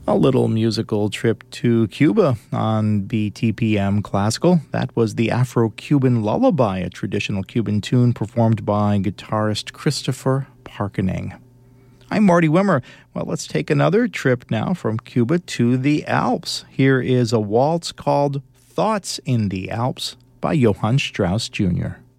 A little musical trip to Cuba on BTPM Classical. That was the Afro-Cuban Lullaby, a traditional Cuban tune performed by guitarist Christopher Parkening. I'm Marty Wimmer. Well, let's take another trip now from Cuba to the Alps. Here is a waltz called Thoughts in the Alps by Johann Strauss Jr.